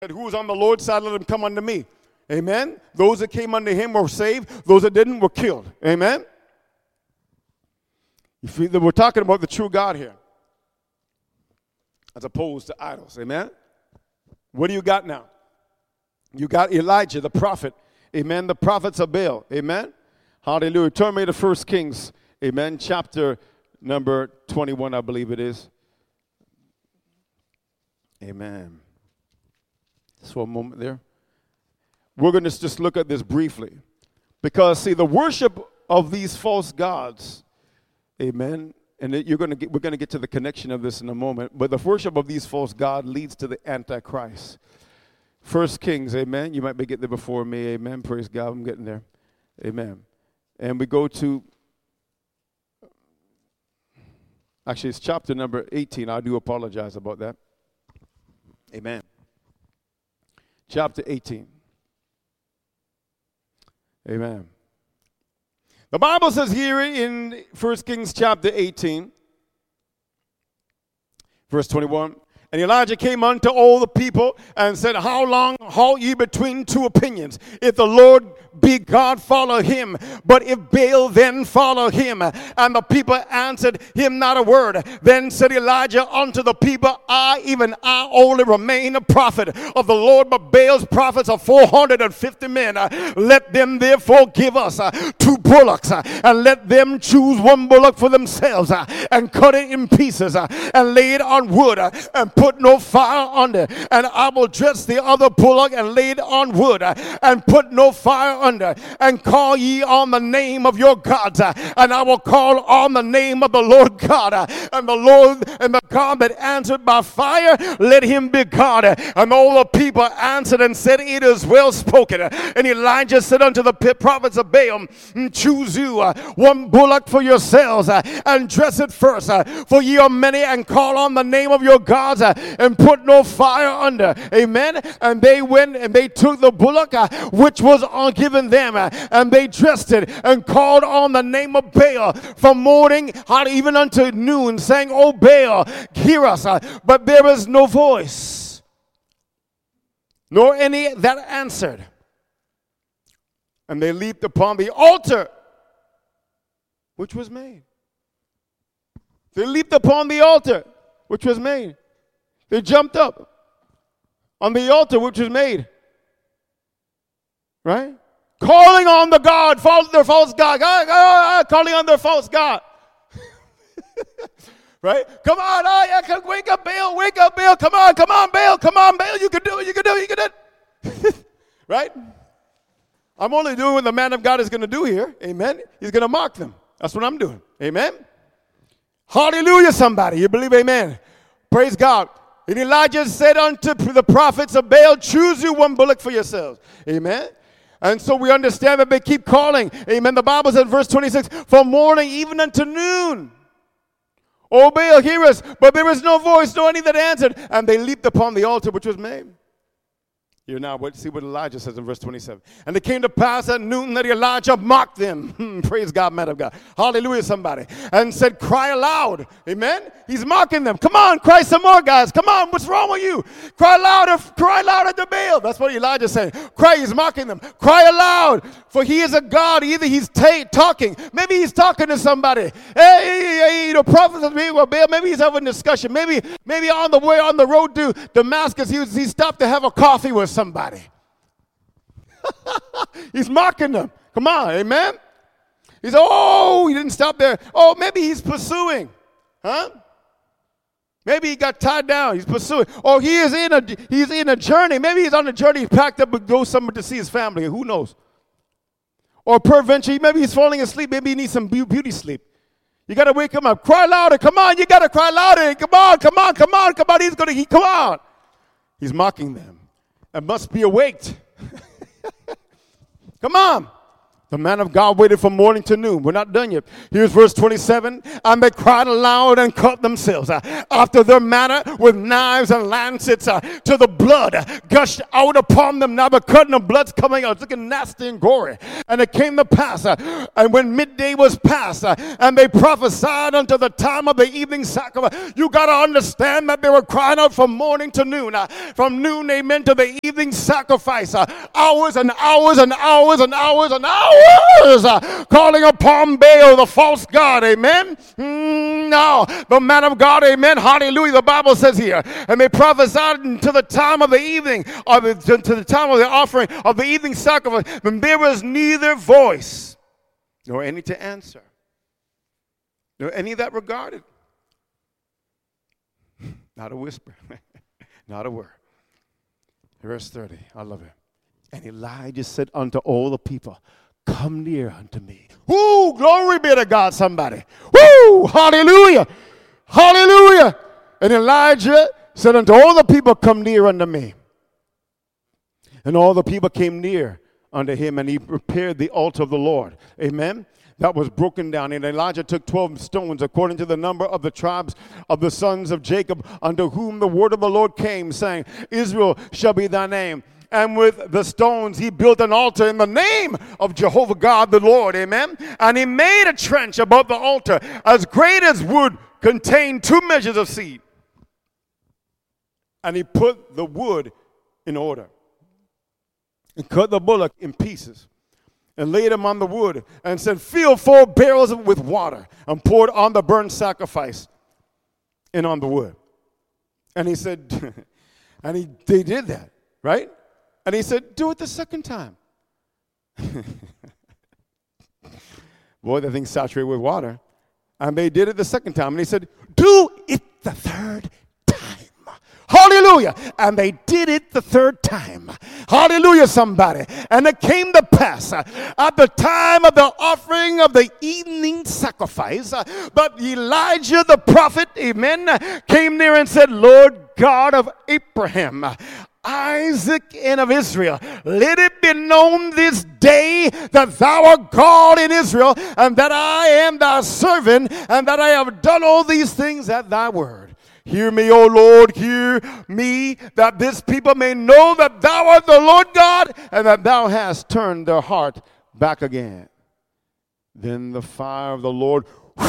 Who's on the Lord's side, let him come unto me. Amen. Those that came unto him were saved. Those that didn't were killed. Amen. We're talking about the true God here, as opposed to idols. Amen. What do you got now? You got Elijah, the prophet. Amen. The prophets of Baal. Amen. Hallelujah. Turn me to 1 Kings. Amen. Chapter number 21, I believe it is. Amen. Just for a moment there. We're going to just look at this briefly. Because, see, the worship of these false gods, amen, and we're going to get to the connection of this in a moment, but the worship of these false gods leads to the Antichrist. 1 Kings, amen. You might be getting there before me, amen. Praise God, I'm getting there. Amen. And we go to, actually, it's chapter number 18. I do apologize about that. Amen. Chapter 18. Amen. The Bible says here in 1 Kings chapter 18, verse 21, and Elijah came unto all the people and said, how long halt ye between two opinions? If the Lord be God, follow him. But if Baal, then follow him. And the people answered him not a word. Then said Elijah unto the people, even I only remain a prophet of the Lord, but Baal's prophets are 450 men. Let them therefore give us 2 bullocks, and let them choose 1 bullock for themselves, and cut it in pieces, and lay it on wood, and put no fire under. And I will dress the other bullock and lay it on wood, and put no fire under. And call ye on the name of your gods, and I will call on the name of the Lord God. And the Lord and the God that answered by fire, let him be God. And all the people answered and said, it is well spoken. And Elijah said unto the prophets of Baal, choose you 1 bullock for yourselves, and dress it first, for ye are many, and call on the name of your gods, and put no fire under. Amen. And they went and they took the bullock which was given them, and they dressed it and called on the name of Baal from morning even unto noon, saying, O Baal, hear us. But there is no voice, nor any that answered. And they leaped upon the altar which was made. They leaped upon the altar which was made. They jumped up on the altar which was made. Right? Calling on the God, their false God. Calling on their false God. Right? Come on, wake up, Baal. Come on, Baal. You can do it. Right? I'm only doing what the man of God is going to do here. Amen. He's going to mock them. That's what I'm doing. Amen. Hallelujah, somebody. You believe amen? Praise God. And Elijah said unto the prophets of Baal, choose you 1 bullock for yourselves. Amen. And so we understand that they keep calling. Amen. The Bible says in verse 26, from morning even unto noon. O Baal, hear us. But there is no voice, nor any that answered. And they leaped upon the altar which was made. Here now, see what Elijah says in verse 27. And it came to pass at noon that Elijah mocked them. Praise God, man of God. Hallelujah, somebody. And said, cry aloud. Amen. He's mocking them. Come on, cry some more, guys. Come on, what's wrong with you? Cry louder to Baal. That's what Elijah's saying. He's mocking them. Cry aloud, for he is a God. Either he's talking. Maybe he's talking to somebody. Hey, the prophets of Baal. Maybe he's having a discussion. Maybe on the way on the road to Damascus, he stopped to have a coffee with somebody. He's mocking them. Come on, amen. He didn't stop there. Oh, maybe he's pursuing. Huh? Maybe he got tied down. He's pursuing. Or he's in a journey. Maybe he's on a journey. He packed up and goes somewhere to see his family. Who knows? Or peradventure, maybe he's falling asleep. Maybe he needs some beauty sleep. You got to wake him up. Cry louder. Come on. You got to cry louder. Come on. Come on. He's mocking them. And must be awaked. Come on. The man of God waited from morning to noon. We're not done yet. Here's verse 27. And they cried aloud and cut themselves after their manner with knives and lancets till the blood gushed out upon them. Now the cutting of blood's coming out. It's looking nasty and gory. And it came to pass, and when midday was past, and they prophesied unto the time of the evening sacrifice. You got to understand that they were crying out from morning to noon. From noon, amen, to the evening sacrifice. Hours and hours and hours and hours and hours. Calling upon Baal, the false god, amen. No, the man of God, amen, hallelujah. The Bible says here, and they prophesied until the time of the evening, or to the time of the offering of the evening sacrifice, and there was neither voice nor any to answer, nor any that regarded. Not a whisper, not a word. Verse 30, I love it. And Elijah said unto all the people, come near unto me. Woo, glory be to God, somebody. Woo, hallelujah, hallelujah. And Elijah said unto all the people, come near unto me. And all the people came near unto him, and he prepared the altar of the Lord. Amen. That was broken down. And Elijah took 12 stones according to the number of the tribes of the sons of Jacob, unto whom the word of the Lord came, saying, Israel shall be thy name. And with the stones he built an altar in the name of Jehovah God the Lord. Amen. And he made a trench above the altar as great as would contain 2 measures of seed. And he put the wood in order and cut the bullock in pieces and laid him on the wood and said, fill 4 barrels with water and pour it on the burnt sacrifice and on the wood. And he said, they did that, right? And he said, do it the second time. Boy, that thing's saturated with water. And they did it the second time. And he said, do it the third time. Hallelujah. And they did it the third time. Hallelujah, somebody. And it came to pass at the time of the offering of the evening sacrifice that Elijah the prophet, amen, came near and said, Lord God of Abraham, Isaac, and of Israel, let it be known this day that thou art God in Israel, and that I am thy servant, and that I have done all these things at thy word. Hear me, O Lord, hear me, that this people may know that thou art the Lord God, and that thou hast turned their heart back again. Then the fire of the Lord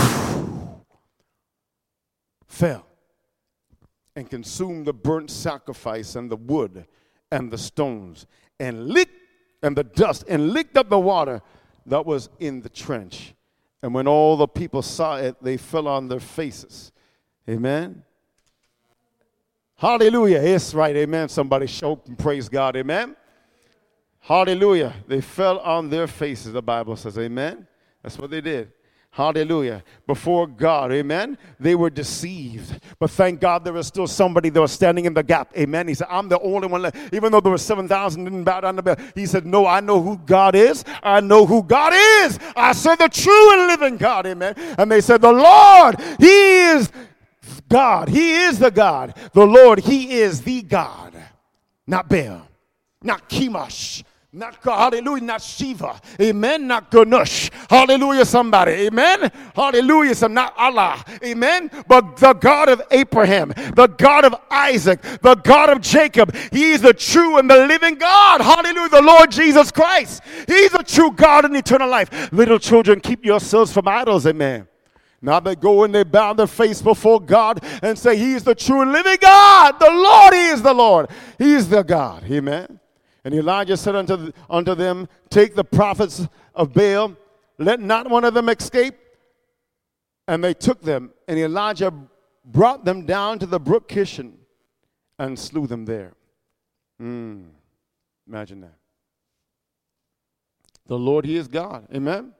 fell and consumed the burnt sacrifice and the wood and the stones and the dust and licked up the water that was in the trench. And when all the people saw it, they fell on their faces. Amen. Hallelujah. Yes, right. Amen. Somebody shout and praise God. Amen. Hallelujah. They fell on their faces, the Bible says. Amen. That's what they did. Hallelujah. Before God, amen. They were deceived. But thank God there was still somebody that was standing in the gap. Amen. He said, I'm the only one left. Even though there were 7,000 didn't bow down to bell. He said, no, I know who God is. I know who God is. I serve the true and living God. Amen. And they said, the Lord, he is God. He is the God. The Lord, he is the God. Not Baal. Not Chemosh. Not God, hallelujah, not Shiva, amen, not Ganush, hallelujah, somebody, amen, hallelujah, some not Allah, amen, but the God of Abraham, the God of Isaac, the God of Jacob, he is the true and the living God, hallelujah, the Lord Jesus Christ, he's the true God in eternal life. Little children, keep yourselves from idols, amen. Now they go and they bow their face before God and say, he is the true and living God, the Lord, he is the Lord, he is the God, amen. And Elijah said unto them, take the prophets of Baal, let not one of them escape. And they took them, and Elijah brought them down to the brook Kishon and slew them there. Imagine that. The Lord, he is God. Amen?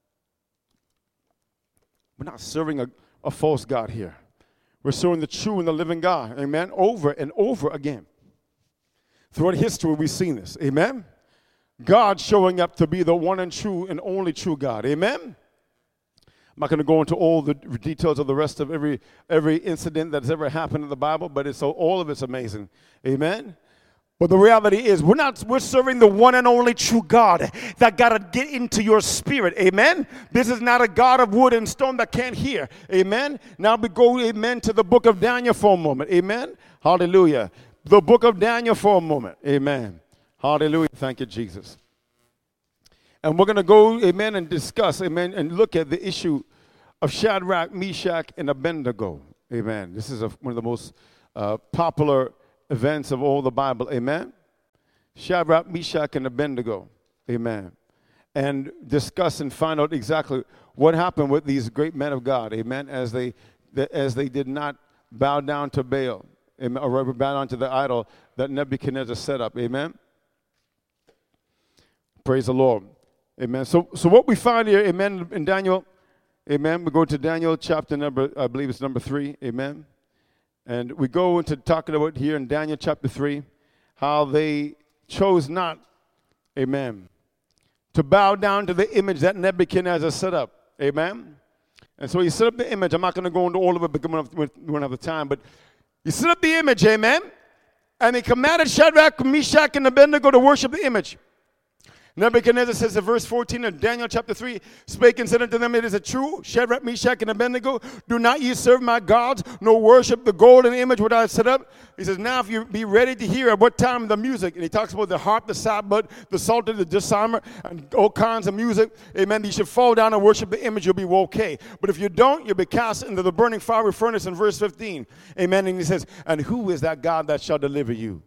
We're not serving a false God here. We're serving the true and the living God. Amen? Over and over again. Throughout history, we've seen this. Amen? God showing up to be the one and true and only true God. Amen? I'm not going to go into all the details of the rest of every incident that's ever happened in the Bible, but all of it's amazing. Amen? But the reality is, we're serving the one and only true God that got to get into your spirit. Amen? This is not a God of wood and stone that can't hear. Amen? Now we go, amen, to the book of Daniel for a moment. Amen? Hallelujah. The book of Daniel for a moment. Amen. Hallelujah. Thank you, Jesus. And we're going to go, amen, and discuss, amen, and look at the issue of Shadrach, Meshach, and Abednego. Amen. This is one of the most popular events of all the Bible. Amen. Shadrach, Meshach, and Abednego. Amen. And discuss and find out exactly what happened with these great men of God. Amen. As they did not bow down to Baal, amen, or bow down to the idol that Nebuchadnezzar set up. Amen. Praise the Lord. Amen. So what we find here, amen, in Daniel, amen, we go to Daniel chapter number, I believe it's number 3. Amen. And we go into talking about here in Daniel chapter 3, how they chose not, amen, to bow down to the image that Nebuchadnezzar set up. Amen. And so he set up the image. I'm not going to go into all of it because we don't have the time, but he set up the image, amen, and he commanded Shadrach, Meshach, and Abednego to worship the image. Nebuchadnezzar says in verse 14 of Daniel chapter 3, spake and said unto them, it is a true, Shadrach, Meshach, and Abednego, do not ye serve my gods, nor worship the golden image which I have set up. He says, now if you be ready to hear at what time the music, and he talks about the harp, the sackbut, the psalter, the dulcimer, and all kinds of music, amen, you should fall down and worship the image, you'll be okay. But if you don't, you'll be cast into the burning fiery furnace in verse 15. Amen, and he says, and who is that God that shall deliver you?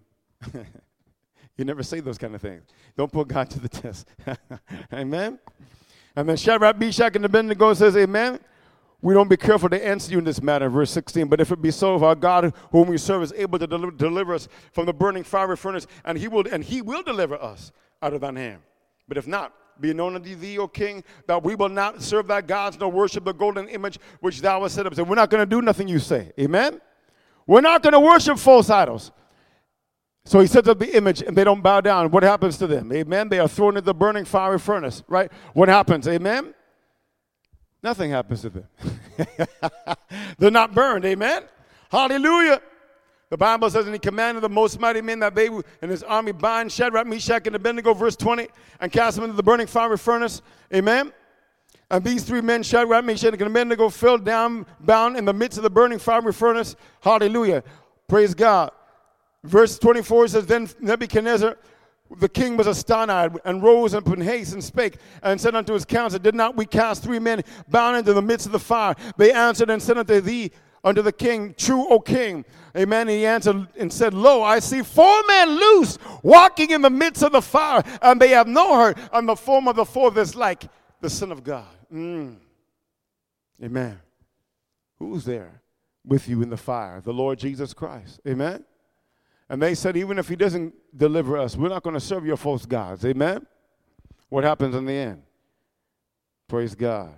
You never say those kind of things. Don't put God to the test. Amen? And then Shadrach, Meshach, and Abednego says, amen, we don't be careful to answer you in this matter, verse 16. But if it be so, if our God whom we serve is able to deliver us from the burning fiery furnace, and he will deliver us out of thine hand. But if not, be it known unto thee, O king, that we will not serve thy gods, nor worship the golden image which thou hast set up. So we're not going to do nothing you say. Amen? We're not going to worship false idols. So he sets up the image, and they don't bow down. What happens to them? Amen? They are thrown into the burning fiery furnace, right? What happens? Amen? Nothing happens to them. They're not burned. Amen? Hallelujah. The Bible says, and he commanded the most mighty men that they and his army bind Shadrach, Meshach, and Abednego, verse 20, and cast them into the burning fiery furnace. Amen? And these 3 men, Shadrach, Meshach, and Abednego, fell down, bound in the midst of the burning fiery furnace. Hallelujah. Praise God. Verse 24 says, then Nebuchadnezzar, the king, was astonished, and rose and put in haste, and spake, and said unto his council, did not we cast 3 men bound into the midst of the fire? They answered and said unto the king, true, O king. Amen. And he answered and said, lo, I see 4 men loose, walking in the midst of the fire, and they have no hurt, and the form of the 4th is like the Son of God. Amen. Who's there with you in the fire? The Lord Jesus Christ. Amen. And they said, even if he doesn't deliver us, we're not going to serve your false gods. Amen? What happens in the end? Praise God.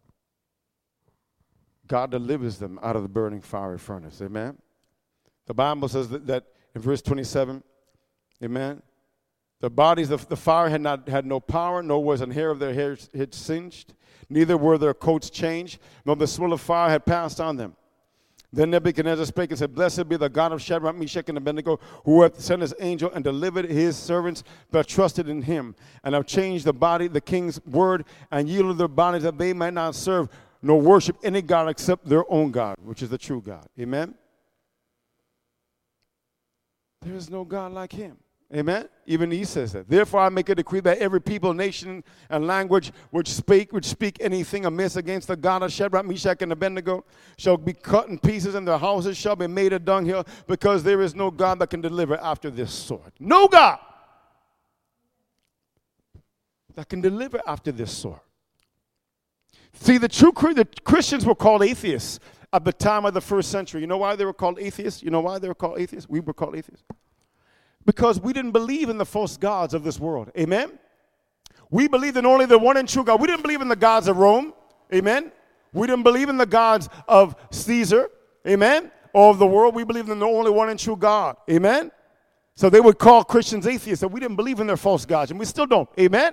God delivers them out of the burning fiery furnace. Amen? The Bible says that in verse 27, amen, the bodies of the fire had no power, nor was an hair of their head singed, neither were their coats changed, nor the swirl of fire had passed on them. Then Nebuchadnezzar spake and said, blessed be the God of Shadrach, Meshach, and Abednego, who hath sent his angel and delivered his servants that trusted in him, and have changed the king's word, and yielded their bodies that they might not serve nor worship any God except their own God, which is the true God. Amen? There is no God like him. Amen? Even he says that. Therefore I make a decree that every people, nation, and language which speak anything amiss against the God of Shadrach, Meshach, and Abednego shall be cut in pieces, and their houses shall be made a dunghill, because there is no God that can deliver after this sort. No God that can deliver after this sort. See, the Christians were called atheists at the time of the 1st century. You know why they were called atheists? You know why they were called atheists? We were called atheists. Because we didn't believe in the false gods of this world. Amen? We believed in only the one and true God. We didn't believe in the gods of Rome. Amen? We didn't believe in the gods of Caesar. Amen? Or of the world. We believed in the only one and true God. Amen? So they would call Christians atheists, that we didn't believe in their false gods. And we still don't. Amen?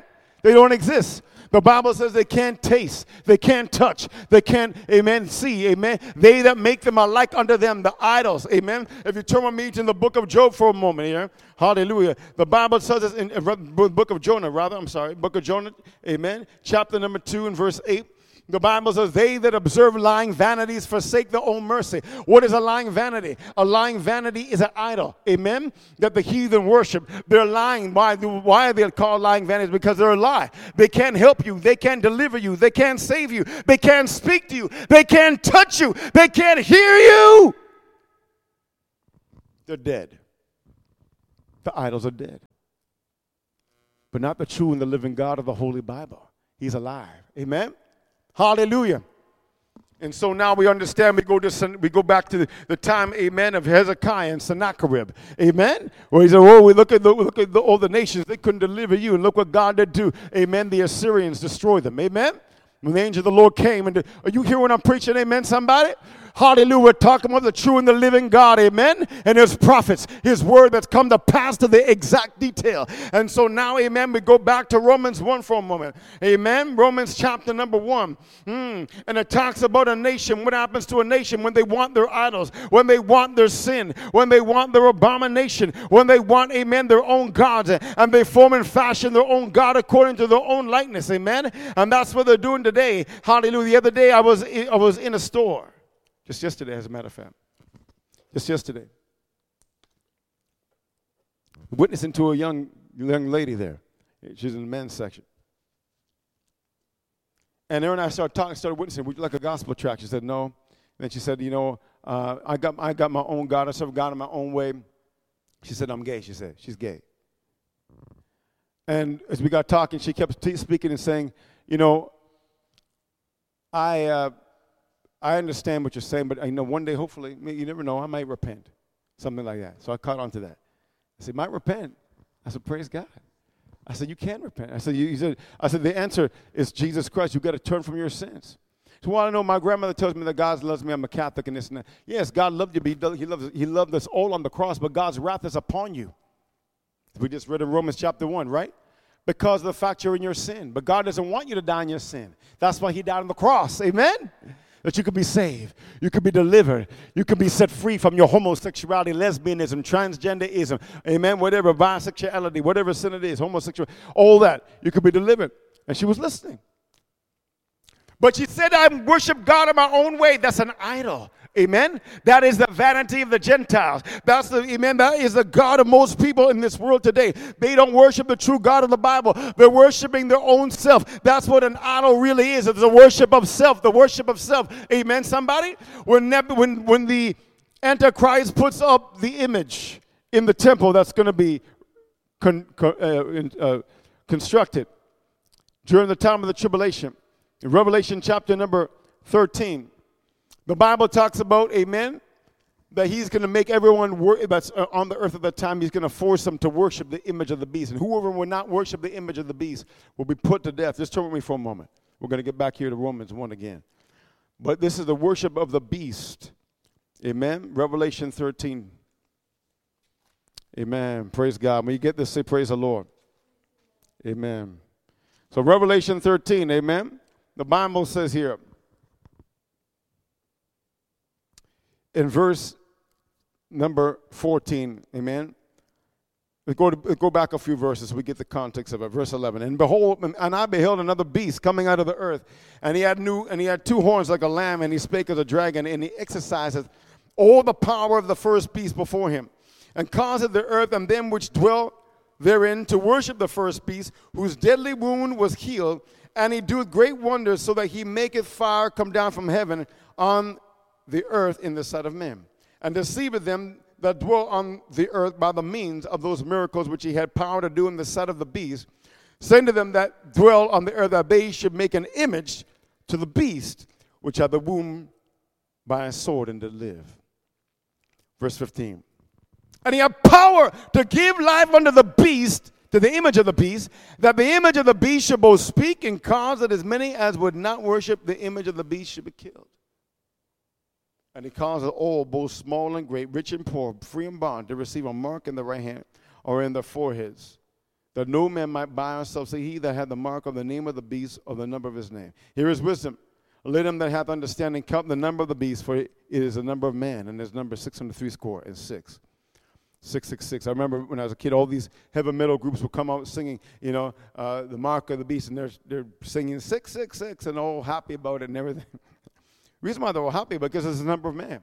They don't exist. The Bible says they can't taste, they can't touch, they can't, amen, see, amen. They that make them are like unto them, the idols, amen. If you turn with me to the book of Job for a moment here, hallelujah. The Bible says this in book of Jonah, book of Jonah, amen, chapter number 2 and verse 8. The Bible says, they that observe lying vanities forsake their own mercy. What is a lying vanity? A lying vanity is an idol, amen, that the heathen worship. They're lying. Why are they called lying vanities? Because they're a lie. They can't help you. They can't deliver you. They can't save you. They can't speak to you. They can't touch you. They can't hear you. They're dead. The idols are dead. But not the true and the living God of the Holy Bible. He's alive, amen. Hallelujah. And so now we understand, we go back to the time, amen, of Hezekiah and Sennacherib, amen, where he said, oh, we look at all the nations, they couldn't deliver you, and look what God did to, amen, the Assyrians destroyed them, amen. When the angel of the Lord came, and are you hearing what I'm preaching, amen, somebody? Hallelujah, we're talking about the true and the living God, amen, and his prophets, his word that's come to pass to the exact detail. And so now, amen, we go back to Romans 1 for a moment, amen, Romans chapter number 1, and it talks about a nation. What happens to a nation when they want their idols, when they want their sin, when they want their abomination, when they want, amen, their own gods, and they form and fashion their own God according to their own likeness, amen, and that's what they're doing today. Hallelujah. The other day I was in a store. Just yesterday, as a matter of fact. Just yesterday. Witnessing to a young lady there. She's in the men's section. And there and I started witnessing. Would you like a gospel tract? She said, no. And then she said, I got my own God. I serve God in my own way. She said, I'm gay, she said. She's gay. And as we got talking, she kept speaking and saying, I understand what you're saying, but one day, hopefully, you never know, I might repent. Something like that. So I caught on to that. I said, might repent. I said, praise God. I said, you can repent. I said, the answer is Jesus Christ. You've got to turn from your sins. So I know my grandmother tells me that God loves me, I'm a Catholic and this and that. Yes, God loved you, but he loved us all on the cross, but God's wrath is upon you. We just read in Romans chapter 1, right? Because of the fact you're in your sin. But God doesn't want you to die in your sin. That's why he died on the cross. Amen? That you could be saved, you could be delivered, you could be set free from your homosexuality, lesbianism, transgenderism, amen, whatever, bisexuality, whatever sin it is, homosexuality, all that, you could be delivered. And she was listening. But she said, I worship God in my own way. That's an idol. Amen. That is the vanity of the Gentiles. That is the God of most people in this world today. They don't worship the true God of the Bible. They're worshiping their own self. That's what an idol really is. It's the worship of self. The worship of self. Amen, somebody? When the Antichrist puts up the image in the temple that's going to be constructed during the time of the tribulation. In Revelation chapter number 13, the Bible talks about, amen, that he's going to make everyone that's on the earth at that time, he's going to force them to worship the image of the beast. And whoever will not worship the image of the beast will be put to death. Just turn with me for a moment. We're going to get back here to Romans 1 again. But this is the worship of the beast. Amen. Revelation 13. Amen. Praise God. When you get this, say praise the Lord. Amen. So Revelation 13, amen. The Bible says here, in verse number 14, amen. Go back a few verses so we get the context of it. Verse 11. And behold, and I beheld another beast coming out of the earth, and he had two horns like a lamb, and he spake as a dragon, and he exerciseth all the power of the first beast before him, and causeth the earth and them which dwell therein to worship the first beast, whose deadly wound was healed, and he doeth great wonders, so that he maketh fire come down from heaven on the earth in the sight of men, and deceiveth them that dwell on the earth by the means of those miracles which he had power to do in the sight of the beast, saying to them that dwell on the earth that they should make an image to the beast, which had the wound by a sword and did live. Verse 15. And he had power to give life unto the beast, to the image of the beast, that the image of the beast should both speak and cause that as many as would not worship the image of the beast should be killed. And he causeth all, both small and great, rich and poor, free and bond, to receive a mark in the right hand or in their foreheads, that no man might buy or sell, say he that had the mark of the name of the beast or the number of his name. Here is wisdom. Let him that hath understanding count the number of the beast, for it is the number of man, and his number 666. 666. I remember when I was a kid, all these heavy metal groups would come out singing, the mark of the beast, and they're singing 666 and all happy about it and everything. The reason why they're all happy, because it's the number of man.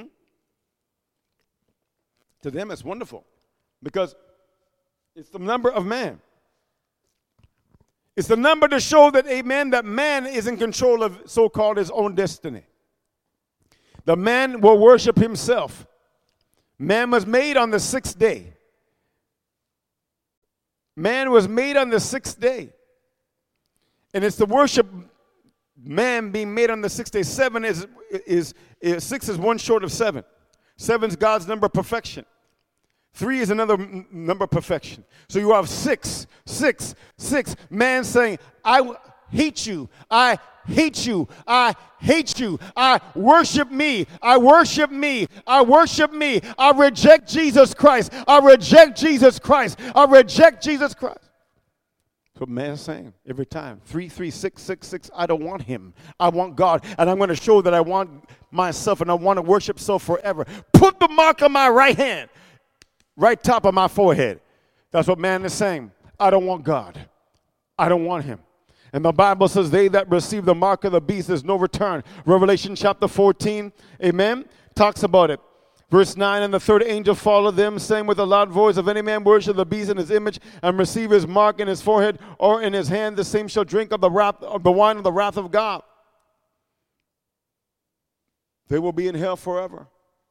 To them, it's wonderful, because it's the number of man. It's the number to show that, amen, that man is in control of so-called his own destiny. The man will worship himself. Man was made on the 6th day. Man was made on the 6th day. And it's the worship man being made on the 6th day. 6 is one short of 7. 7 is God's number of perfection. 3 is another number of perfection. So you have 6. Man saying, I hate you. I hate you. I hate you. I worship me. I worship me. I worship me. I reject Jesus Christ. I reject Jesus Christ. I reject Jesus Christ. That's what man is saying every time. 3, 6, 6, 6. I don't want him. I want God. And I'm going to show that I want myself and I want to worship self forever. Put the mark on my right hand. Right top of my forehead. That's what man is saying. I don't want God. I don't want him. And the Bible says they that receive the mark of the beast, there's no return. Revelation chapter 14, amen, talks about it. Verse 9, and the third angel followed them, saying with a loud voice, if any man worship the beast in his image and receive his mark in his forehead or in his hand, the same shall drink of the wine of the wrath of God. They will be in hell forever.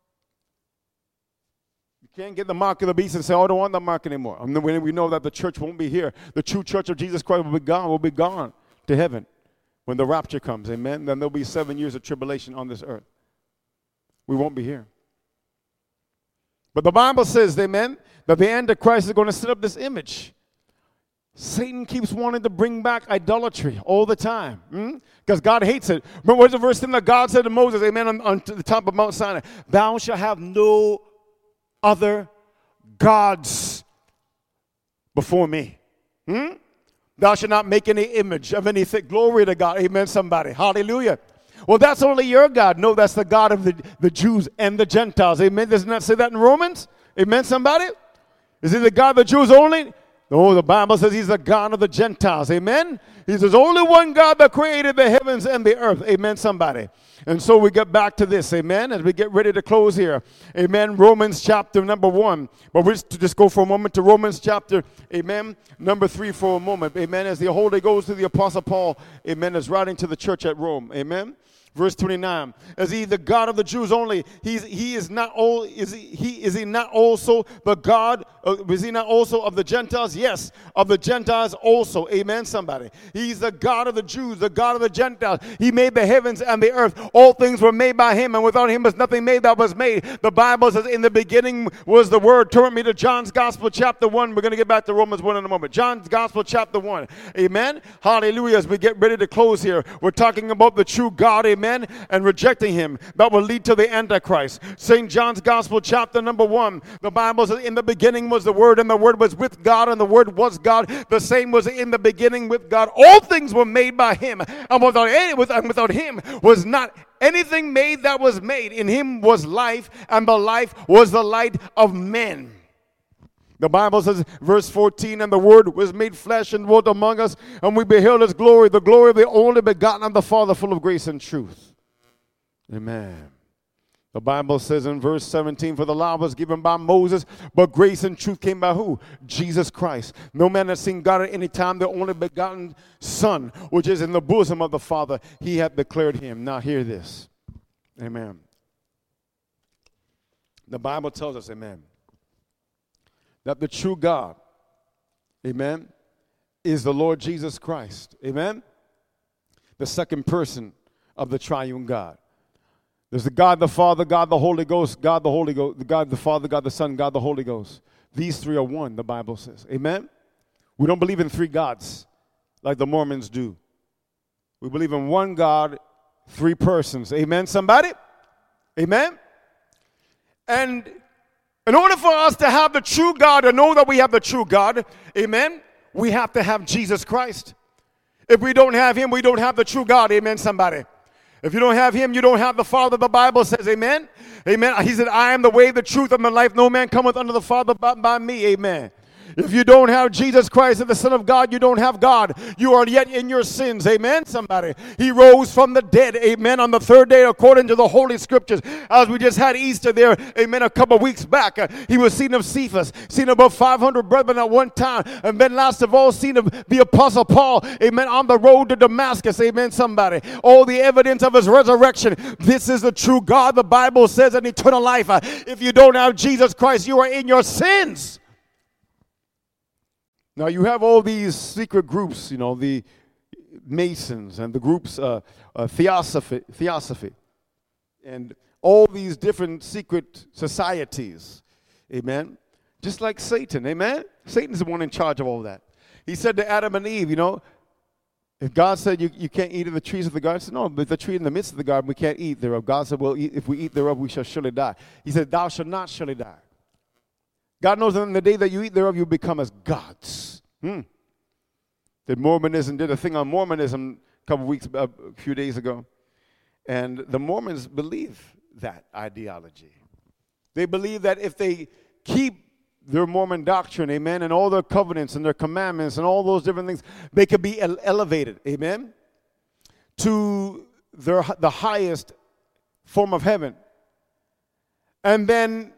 You can't get the mark of the beast and say, oh, I don't want the mark anymore. We know that the church won't be here. The true church of Jesus Christ will be gone to heaven when the rapture comes. Amen. Then there'll be 7 years of tribulation on this earth. We won't be here. But the Bible says, amen, that the Antichrist is going to set up this image. Satan keeps wanting to bring back idolatry all the time. Because God hates it. But what's the verse that God said to Moses, amen, on the top of Mount Sinai? Thou shalt have no other gods before me. Thou shalt not make any image of anything. Glory to God. Amen, somebody. Hallelujah. Well, that's only your God. No, that's the God of the Jews and the Gentiles. Amen. Doesn't that say that in Romans? Amen, somebody? Is he the God of the Jews only? No, the Bible says he's the God of the Gentiles. Amen. He's the only one God that created the heavens and the earth. Amen, somebody. And so we get back to this, amen, as we get ready to close here. Amen, Romans chapter number 1. But we'll just go for a moment to Romans chapter, amen, number 3 for a moment. Amen, as the Holy Ghost to the Apostle Paul, amen, is writing to the church at Rome. Amen. Verse 29, is he the God of the Jews only? Is he not also the God? Is he not also of the Gentiles? Yes, of the Gentiles also. Amen, somebody. He's the God of the Jews, the God of the Gentiles. He made the heavens and the earth. All things were made by him, and without him was nothing made that was made. The Bible says in the beginning was the Word. Turn me to John's Gospel chapter 1. We're going to get back to Romans 1 in a moment. John's Gospel chapter 1. Amen. Hallelujah. As we get ready to close here, we're talking about the true God. Amen. And rejecting him, that will lead to the Antichrist. St. John's Gospel chapter number 1, the Bible says in the beginning was the Word, and the Word was with God, and the Word was God. The same was in the beginning with God. All things were made by him, and without him was not anything made that was made. In him was life, and the life was the light of men. The Bible says, verse 14, and the Word was made flesh and dwelt among us, and we beheld his glory, the glory of the only begotten of the Father, full of grace and truth. Amen. The Bible says in verse 17, for the law was given by Moses, but grace and truth came by who? Jesus Christ. No man has seen God at any time, the only begotten Son, which is in the bosom of the Father, he hath declared him. Now hear this. Amen. The Bible tells us, amen, that the true God, amen, is the Lord Jesus Christ. Amen? The second person of the triune God. There's the God the Father, God the Holy Ghost, God the Holy Ghost, God the Father, God the Son, God the Holy Ghost. These three are one, the Bible says. Amen? We don't believe in three gods like the Mormons do. We believe in one God, three persons. Amen, somebody? Amen? And in order for us to have the true God, to know that we have the true God, amen, we have to have Jesus Christ. If we don't have him, we don't have the true God. Amen, somebody. If you don't have him, you don't have the Father, the Bible says. Amen. Amen. He said, I am the way, the truth, and the life. No man cometh unto the Father but by me. Amen. If you don't have Jesus Christ and the Son of God, you don't have God. You are yet in your sins. Amen, somebody. He rose from the dead. Amen. On the third day, according to the Holy Scriptures. As we just had Easter there. Amen. A couple of weeks back. He was seen of Cephas. Seen about 500 brethren at one time. And then last of all, seen of the Apostle Paul. Amen. On the road to Damascus. Amen, somebody. All the evidence of his resurrection. This is the true God. The Bible says in eternal life. If you don't have Jesus Christ, you are in your sins. Now, you have all these secret groups, the Masons and the groups, Theosophy, and all these different secret societies, amen? Just like Satan, amen? Satan's the one in charge of all that. He said to Adam and Eve, if God said you can't eat of the trees of the garden, he said, no, but the tree in the midst of the garden we can't eat thereof. God said, well, if we eat thereof, we shall surely die. He said, thou shalt not surely die. God knows that in the day that you eat thereof, you become as gods. Mormonism did a thing on Mormonism a few days ago. And the Mormons believe that ideology. They believe that if they keep their Mormon doctrine, amen, and all their covenants and their commandments and all those different things, they could be elevated, amen, to the highest form of heaven. And then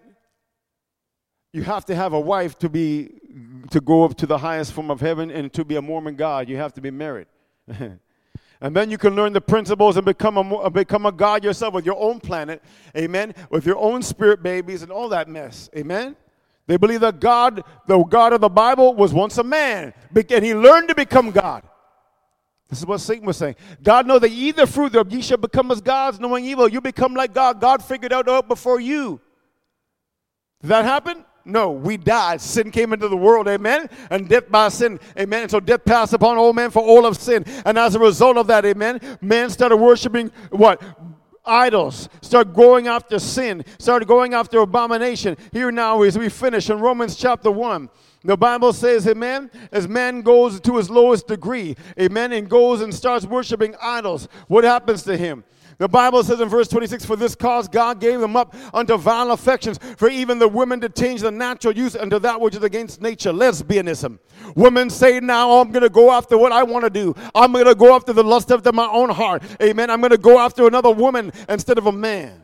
you have to have a wife to go up to the highest form of heaven, and to be a Mormon God, you have to be married. And then you can learn the principles and become a God yourself with your own planet, amen, with your own spirit babies and all that mess, amen. They believe that God, the God of the Bible, was once a man, and he learned to become God. This is what Satan was saying. God knows that ye eat the fruit thereof, ye shall become as gods, knowing evil. You become like God. God figured out before you. Did that happen? No, we died. Sin came into the world, amen, and death by sin, amen. And so death passed upon all men for all of sin. And as a result of that, amen, man started worshiping what? Idols. Started going after sin. Started going after abomination. Here now as we finish in Romans chapter 1. The Bible says, amen, as man goes to his lowest degree, amen, and goes and starts worshiping idols, what happens to him? The Bible says in verse 26, for this cause God gave them up unto vile affections, for even the women to change the natural use unto that which is against nature, lesbianism. Women say now, I'm going to go after what I want to do. I'm going to go after the lust after my own heart. Amen. I'm going to go after another woman instead of a man.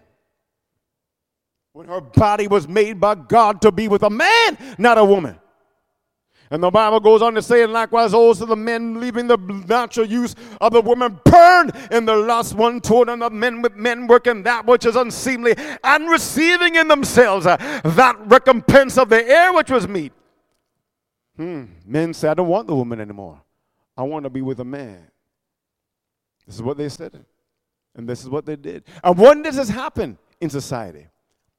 When her body was made by God to be with a man, not a woman. And the Bible goes on to say, and likewise also the men leaving the natural use of the woman burned in the lust one toward another, men with men working that which is unseemly, and receiving in themselves that recompense of the air which was meat. Men say, I don't want the woman anymore. I want to be with a man. This is what they said. And this is what they did. And when does this happen in society?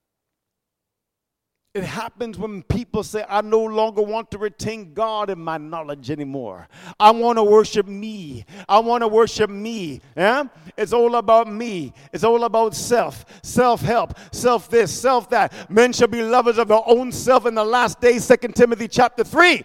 It happens when people say, I no longer want to retain God in my knowledge anymore. I want to worship me. I want to worship me. Yeah? It's all about me. It's all about self. Self-help. Self-this, self-that. Men shall be lovers of their own self in the last days, 2 Timothy chapter 3.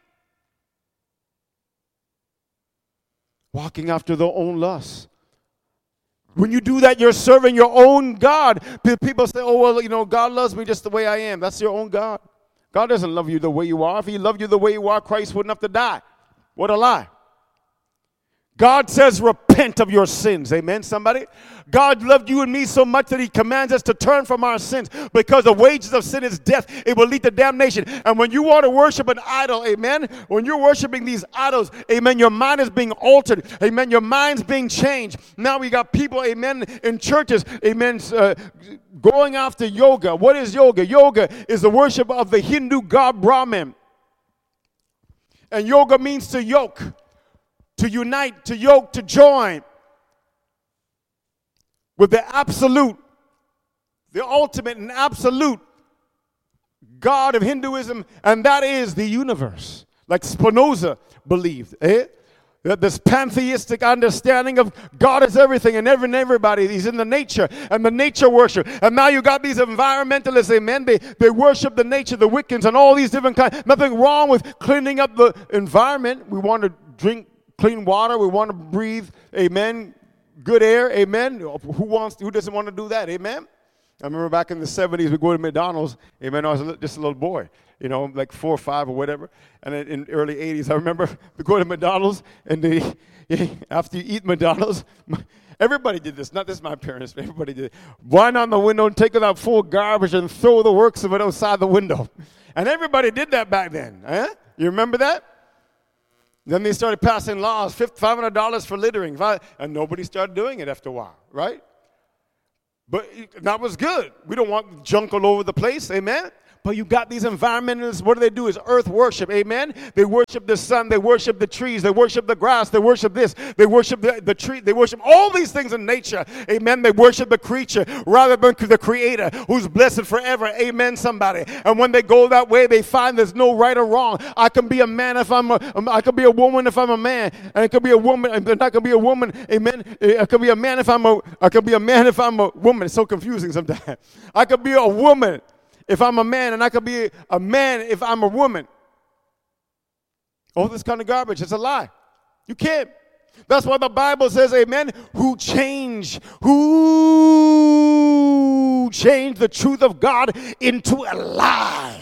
Walking after their own lusts. When you do that, you're serving your own God. People say, oh, well, God loves me just the way I am. That's your own God. God doesn't love you the way you are. If he loved you the way you are, Christ wouldn't have to die. What a lie. God says repent of your sins. Amen, somebody? God loved you and me so much that he commands us to turn from our sins, because the wages of sin is death. It will lead to damnation. And when you want to worship an idol, amen, when you're worshiping these idols, amen, your mind is being altered. Amen, your mind's being changed. Now we got people, amen, in churches, amen, going after yoga. What is yoga? Yoga is the worship of the Hindu god Brahman. And yoga means to yoke. To unite, to yoke, to join with the absolute, the ultimate and absolute God of Hinduism, and that is the universe, like Spinoza believed. This pantheistic understanding of God is everything and everybody. He's in the nature and the nature worship. And now you got these environmentalists, amen. They worship the nature, the Wiccans, and all these different kinds. Nothing wrong with cleaning up the environment. We want to drink clean water. We want to breathe, amen, good air, amen. Who doesn't want to do that, amen? I remember back in the 70s, we go to McDonald's, amen. I was just a little boy, like 4 or 5 or whatever. And in the early 80s, I remember we go to McDonald's, and after you eat McDonald's, everybody did this. Not just my parents, but everybody did it. Wind on the window and take it out full of garbage and throw the works of it outside the window. And everybody did that back then. You remember that? Then they started passing laws, $500 for littering. And nobody started doing it after a while, right? But that was good. We don't want junk all over the place, amen? But you got these environmentalists, what do? Is earth worship, amen? They worship the sun, they worship the trees, they worship the grass, they worship this, they worship the tree, they worship all these things in nature, amen? They worship the creature rather than the creator who's blessed forever, amen, somebody. And when they go that way, they find there's no right or wrong. I can be a man if I could be a woman if I'm a man, and it could be a woman, and I could be a woman, amen? I could be a man if I'm a woman. It's so confusing sometimes. I could be a woman if I'm a man, and I could be a man if I'm a woman. All this kind of garbage, it's a lie. You can't. That's why the Bible says, amen, who changed the truth of God into a lie.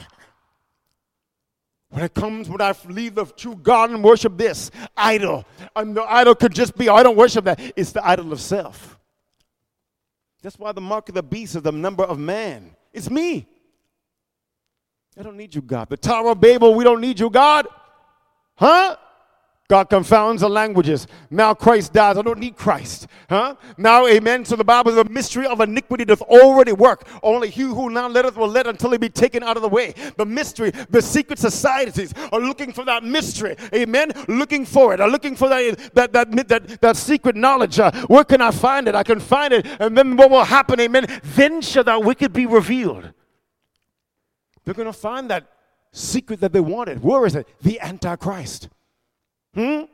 When I leave the true God and worship this idol, and the idol could just be, I don't worship that. It's the idol of self. That's why the mark of the beast is the number of man. It's me. I don't need you, God. The Tower of Babel, we don't need you, God. Huh? God confounds the languages. Now Christ dies. I don't need Christ. Huh? Now, amen. So the Bible is the mystery of iniquity doth already work. Only he who now letteth will let until he be taken out of the way. The mystery, the secret societies are looking for that mystery. Amen. Looking for it. Are looking for that secret knowledge. Where can I find it? I can find it. And then what will happen? Amen. Then shall that wicked be revealed. They're going to find that secret that they wanted. Where is it? The Antichrist. But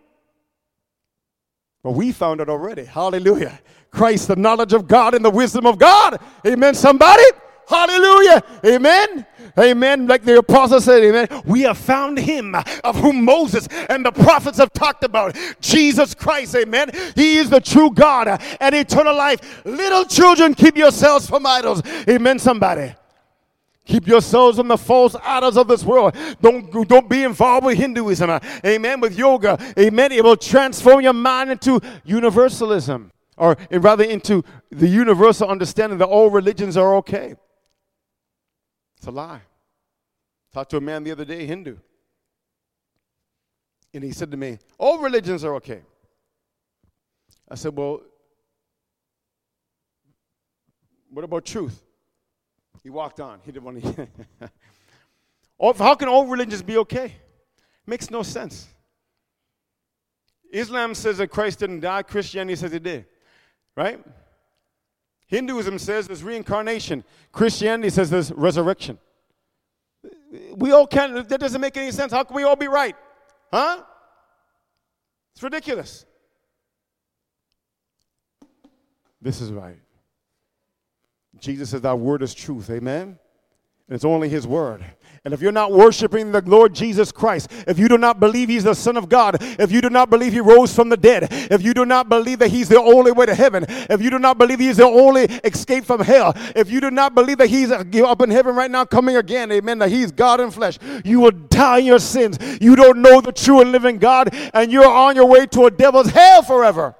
we found it already. Hallelujah. Christ, the knowledge of God and the wisdom of God. Amen, somebody? Hallelujah. Amen. Amen. Like the apostle said, amen. We have found him of whom Moses and the prophets have talked about. Jesus Christ, amen. He is the true God and eternal life. Little children, keep yourselves from idols. Amen, somebody. Keep yourselves from the false idols of this world. Don't be involved with Hinduism. Amen. With yoga. Amen. It will transform your mind into universalism. Or rather into the universal understanding that all religions are okay. It's a lie. Talked to a man the other day, Hindu. And he said to me, all religions are okay. I said, well, what about truth? He walked on. He didn't want to. How can all religions be okay? Makes no sense. Islam says that Christ didn't die. Christianity says he did. Right? Hinduism says there's reincarnation. Christianity says there's resurrection. We all can't. That doesn't make any sense. How can we all be right? Huh? It's ridiculous. This is right. Jesus says, thy word is truth, amen? And it's only his word. And if you're not worshiping the Lord Jesus Christ, if you do not believe he's the Son of God, if you do not believe he rose from the dead, if you do not believe that he's the only way to heaven, if you do not believe he's the only escape from hell, if you do not believe that he's up in heaven right now coming again, amen, that he's God in flesh, you will die in your sins. You don't know the true and living God, and you're on your way to a devil's hell forever.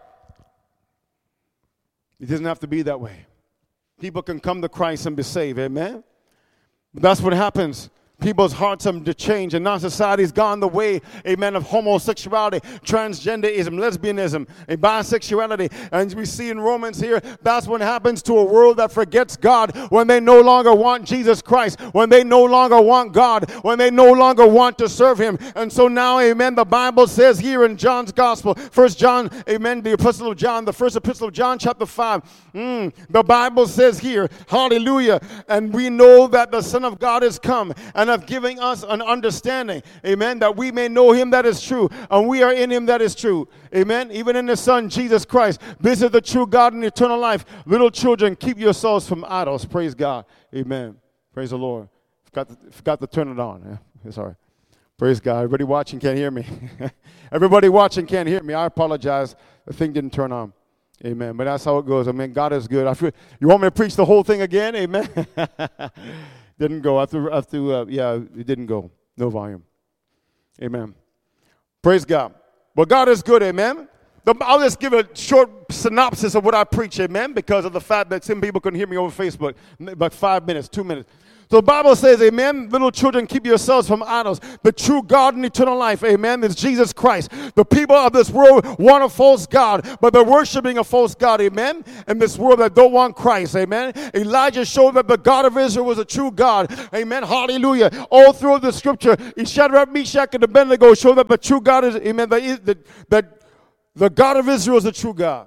It doesn't have to be that way. People can come to Christ and be saved, amen? That's what happens. People's hearts are to change, and now society's gone the way, amen, of homosexuality, transgenderism, lesbianism, and bisexuality. And we see in Romans here, that's what happens to a world that forgets God when they no longer want Jesus Christ, when they no longer want God, when they no longer want to serve him. And so now, amen, the Bible says here in John's Gospel, 1 John, amen, the epistle of John, the first epistle of John, chapter 5, the Bible says here, hallelujah, and we know that the Son of God is come, and and hath given us an understanding, amen, that we may know him that is true, and we are in him that is true, amen, even in the Son, Jesus Christ. This is the true God and eternal life. Little children, keep yourselves from idols. Praise God, amen. Praise the Lord. Forgot to turn it on. Yeah, sorry. Praise God. Everybody watching can't hear me. Everybody watching can't hear me. I apologize. The thing didn't turn on. Amen. But that's how it goes. I mean, God is good. You want me to preach the whole thing again? Amen. Didn't go. It didn't go. No volume. Amen. Praise God. Well, God is good. Amen. I'll just give a short synopsis of what I preach. Amen. Because of the fact that some people couldn't hear me over Facebook. Like 5 minutes, 2 minutes. So the Bible says, amen, little children, keep yourselves from idols. The true God and eternal life, amen, is Jesus Christ. The people of this world want a false God, but they're worshiping a false God, amen, in this world that don't want Christ, amen. Elijah showed that the God of Israel was a true God, amen, hallelujah. All through the scripture, Shadrach, Meshach, and Abednego showed that the true God is, amen, that the God of Israel is a true God.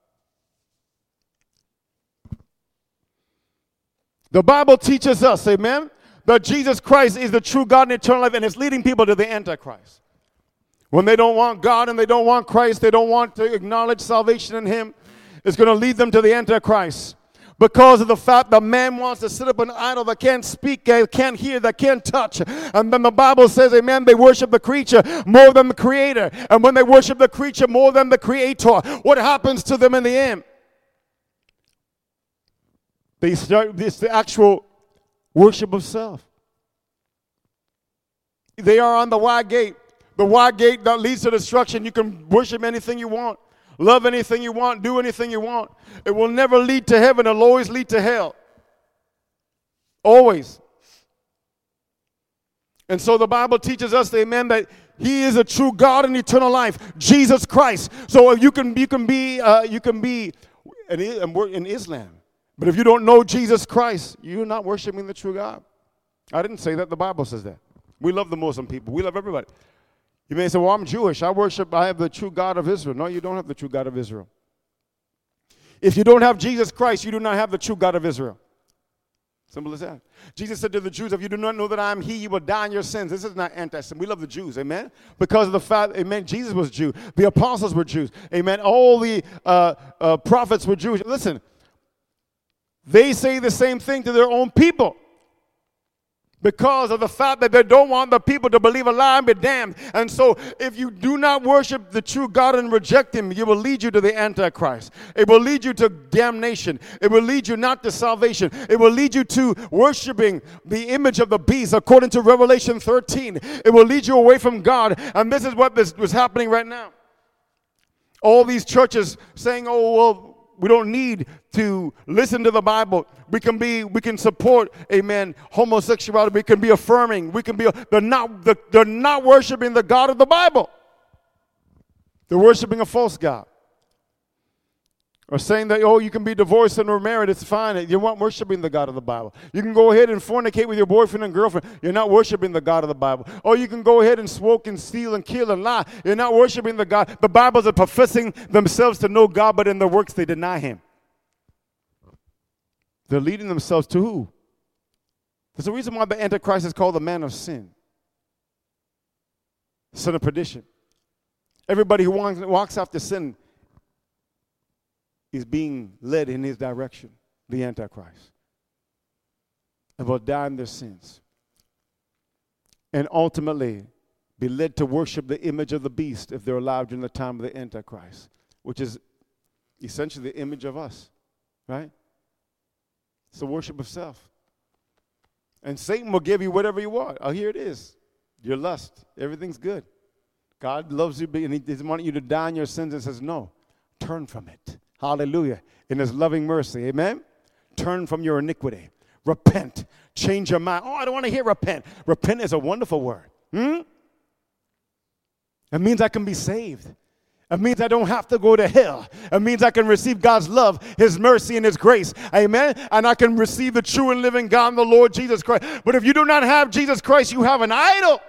The Bible teaches us, amen, that Jesus Christ is the true God and eternal life, and it's leading people to the Antichrist. When they don't want God and they don't want Christ, they don't want to acknowledge salvation in him, it's going to lead them to the Antichrist. Because of the fact that man wants to sit up an idol that can't speak, that can't hear, that can't touch. And then the Bible says, amen, they worship the creature more than the creator. And when they worship the creature more than the creator, what happens to them in the end? They start the actual worship of self. They are on the wide gate. The wide gate that leads to destruction. You can worship anything you want. Love anything you want. Do anything you want. It will never lead to heaven. It will always lead to hell. Always. And so the Bible teaches us, amen, that he is a true God and eternal life. Jesus Christ. So you can be in Islam. But if you don't know Jesus Christ, you're not worshiping the true God. I didn't say that. The Bible says that. We love the Muslim people. We love everybody. You may say, well, I'm Jewish. I have the true God of Israel. No, you don't have the true God of Israel. If you don't have Jesus Christ, you do not have the true God of Israel. Simple as that. Jesus said to the Jews, if you do not know that I am he, you will die in your sins. This is not anti-Semitic. We love the Jews, amen? Because of the fact, amen, Jesus was Jew. The apostles were Jews, amen? All the prophets were Jewish. Listen. They say the same thing to their own people because of the fact that they don't want the people to believe a lie and be damned. And so if you do not worship the true God and reject him, it will lead you to the Antichrist. It will lead you to damnation. It will lead you not to salvation. It will lead you to worshiping the image of the beast according to Revelation 13. It will lead you away from God. And this is what was happening right now. All these churches saying, oh, well, we don't need to listen to the Bible. We can support, amen, homosexuality. We can be affirming. They're not worshiping the God of the Bible. They're worshiping a false God. Or saying that, oh, you can be divorced and remarried, it's fine. You weren't worshiping the God of the Bible. You can go ahead and fornicate with your boyfriend and girlfriend. You're not worshiping the God of the Bible. Or you can go ahead and smoke and steal and kill and lie. You're not worshiping the God. The Bibles are professing themselves to know God, but in their works they deny him. They're leading themselves to who? There's a reason why the Antichrist is called the man of sin. Son of perdition. Everybody who walks after sin is being led in his direction, the Antichrist, and will die in their sins. And ultimately be led to worship the image of the beast if they're allowed during the time of the Antichrist, which is essentially the image of us, right? It's the worship of self. And Satan will give you whatever you want. Oh, here it is. Your lust. Everything's good. God loves you, and he doesn't want you to die in your sins and says, no, turn from it. Hallelujah. In his loving mercy. Amen. Turn from your iniquity. Repent. Change your mind. Oh, I don't want to hear repent. Repent is a wonderful word. It means I can be saved. It means I don't have to go to hell. It means I can receive God's love, his mercy, and his grace. Amen. And I can receive the true and living God, the Lord Jesus Christ. But if you do not have Jesus Christ, you have an idol.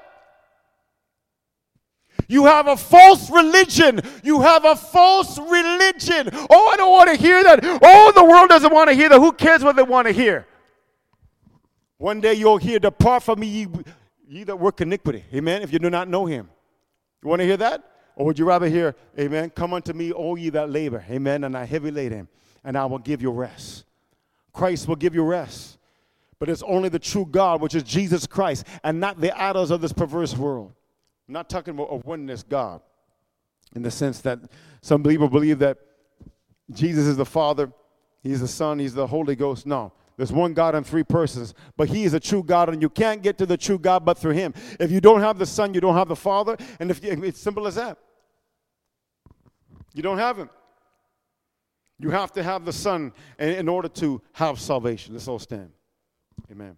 You have a false religion. You have a false religion. Oh, I don't want to hear that. Oh, the world doesn't want to hear that. Who cares what they want to hear? One day you'll hear, depart from me, ye that work iniquity. Amen. If you do not know him. You want to hear that? Or would you rather hear, amen, come unto me, all ye that labor, amen, and are heavy laden, and I will give you rest. Christ will give you rest. But it's only the true God, which is Jesus Christ, and not the idols of this perverse world. I'm not talking about a oneness God, in the sense that some people believe that Jesus is the Father, he's the Son, he's the Holy Ghost. No. There's one God in three persons, but he is a true God, and you can't get to the true God but through him. If you don't have the Son, you don't have the Father, and it's simple as that. You don't have him. You have to have the Son in order to have salvation. Let's all stand. Amen.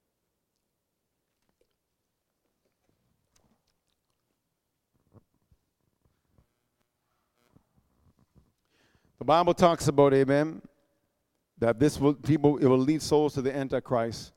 The Bible talks about, amen, that it will lead souls to the Antichrist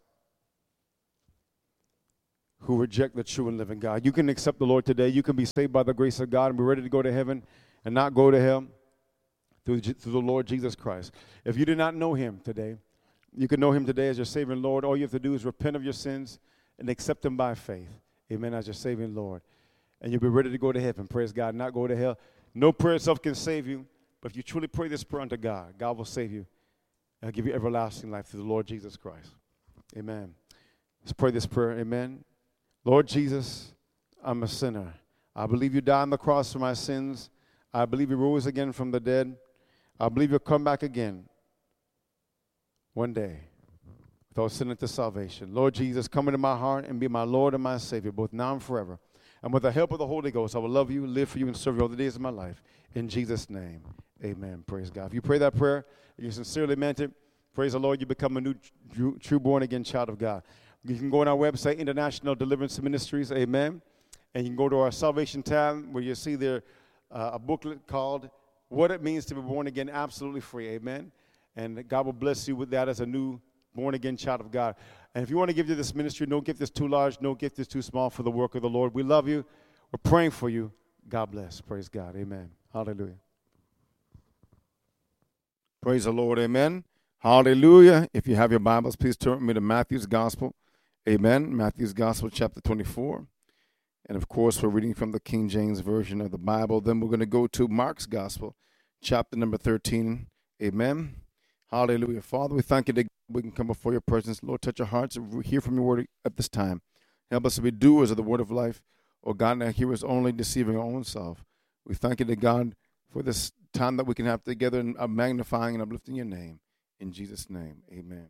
who reject the true and living God. You can accept the Lord today. You can be saved by the grace of God and be ready to go to heaven and not go to hell through the Lord Jesus Christ. If you do not know him today, you can know him today as your Savior and Lord. All you have to do is repent of your sins and accept him by faith. Amen, as your Savior and Lord. And you'll be ready to go to heaven. Praise God, not go to hell. No prayer itself can save you, but if you truly pray this prayer unto God, God will save you. I'll give you everlasting life through the Lord Jesus Christ. Amen. Let's pray this prayer. Amen. Lord Jesus, I'm a sinner. I believe you died on the cross for my sins. I believe you rose again from the dead. I believe you'll come back again one day without sin into salvation. Lord Jesus, come into my heart and be my Lord and my Savior, both now and forever. And with the help of the Holy Ghost, I will love you, live for you, and serve you all the days of my life. In Jesus' name, amen. Praise God. If you pray that prayer, you sincerely meant it, praise the Lord, you become a new, true born-again child of God. You can go on our website, International Deliverance Ministries, amen, and you can go to our Salvation tab where you see there a booklet called What It Means to Be Born Again, absolutely free, amen, and God will bless you with that as a new born-again child of God. And if you want to give to this ministry, no gift is too large, no gift is too small for the work of the Lord. We love you. We're praying for you. God bless. Praise God. Amen. Hallelujah. Praise the Lord. Amen. Hallelujah. If you have your Bibles, please turn with me to Matthew's Gospel. Amen. Matthew's Gospel, chapter 24. And, of course, we're reading from the King James Version of the Bible. Then we're going to go to Mark's Gospel, chapter number 13. Amen. Hallelujah. Father, we thank you that we can come before your presence. Lord, touch our hearts and hear from your word at this time. Help us to be doers of the word of life. Oh, God, not hearers only, deceiving our own self. We thank you to God for this time that we can have together and magnifying and uplifting your name. In Jesus' name, amen.